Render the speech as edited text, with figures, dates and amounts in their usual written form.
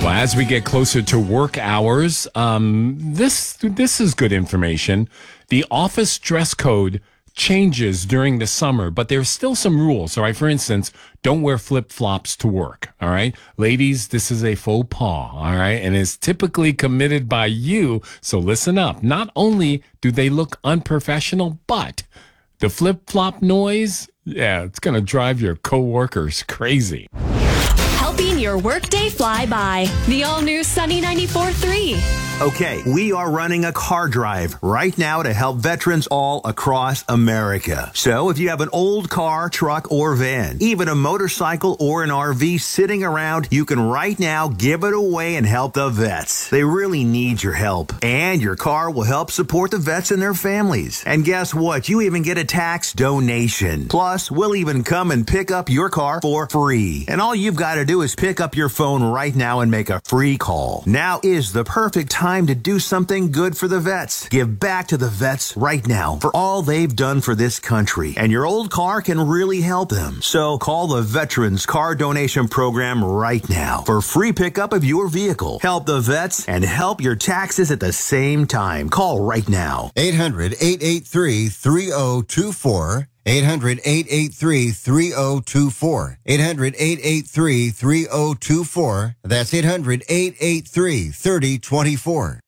Well, as we get closer to work hours, this is good information. The office dress code changes during the summer, but there's still some rules. All right, for instance, don't wear flip-flops to work. All right, ladies, this is a faux pas. All right, and is typically committed by you. So listen up. Not only do they look unprofessional, but the flip-flop noise, yeah, it's gonna drive your coworkers crazy. Helping your workday fly by. The all-new Sunny 94.3. Okay, we are running a car drive right now to help veterans all across America. So if you have an old car, truck, or van, even a motorcycle or an RV sitting around, you can right now give it away and help the vets. They really need your help. And your car will help support the vets and their families. And guess what? You even get a tax donation. Plus, we'll even come and pick up your car for free. And all you've got to do is pick up your phone right now and make a free call. Now is the perfect time to do something good for the vets. Give back to the vets right now for all they've done for this country. And your old car can really help them. So call the Veterans Car Donation Program right now for free pickup of your vehicle. Help the vets and help your taxes at the same time. Call right now. 800-883-3024. 800-883-3024. 800-883-3024. That's 800-883-3024.